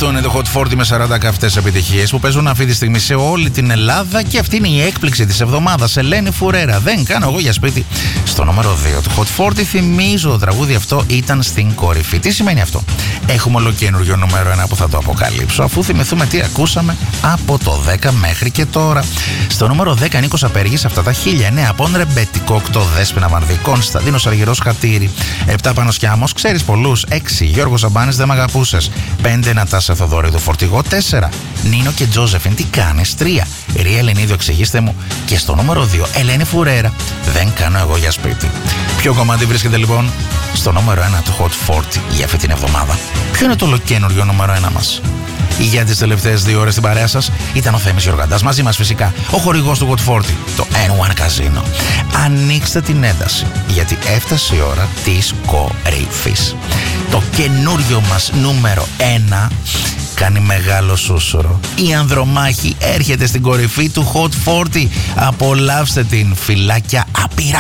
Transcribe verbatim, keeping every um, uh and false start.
Αυτό είναι το Hot φορτί με σαράντα καυτές επιτυχίες που παίζουν αυτή τη στιγμή σε όλη την Ελλάδα και αυτή είναι η έκπληξη της εβδομάδας. Ελένη Φουρέρα, δεν κάνω εγώ για σπίτι. Στο νούμερο δύο του Hot φορτί, θυμίζω το τραγούδι αυτό ήταν στην κορυφή. Τι σημαίνει αυτό? Έχουμε ολοκένουργιο νούμερο ένα που θα το αποκαλύψω, αφού θυμηθούμε τι ακούσαμε από το δέκα μέχρι και τώρα. Στο νούμερο δέκα, Νίκος Απέργης, αυτά τα χίλια. εννέα από Ρεμπέτικο, οκτώ Δέσποινα Μανδικών, Κωνσταντίνος Αργυρός Χατήρι, επτά Πάνος Κιάμος, ξέρεις πολλούς, έξι Γιώργος Ζαμπάνης, δεν μ' αγαπούσες, πέντε Νατάσα Θοδωρίδου Φορτηγό, τέσσερα Νίνο και Τζόζεφιν, τι κάνεις, τρία Ρία Ελληνίδου, εξηγήστε μου, και στο νούμερο δύο Ελένη Φουρέρα, δεν κάνω εγώ για σπίτι. Ποιο κομμάτι βρίσκεται λοιπόν στο νούμερο ένα του Hot φορτί για αυτή την εβδομάδα? Ποιο είναι το ολοκένουργιο νούμερο ένα μας? Για τις τελευταίες δύο ώρες στην παρέα σας ήταν ο Θέμης Γιοργαντάς, μαζί μας φυσικά ο χορηγός του Hot φορτί, το N one Casino. Ανοίξτε την ένταση, γιατί έφτασε η ώρα της κορυφής. Το καινούριο μας νούμερο ένα κάνει μεγάλο σούσουρο. Η Ανδρομάχη έρχεται στην κορυφή του Hot φορτί. Απολαύστε την, φιλάκια απειρά.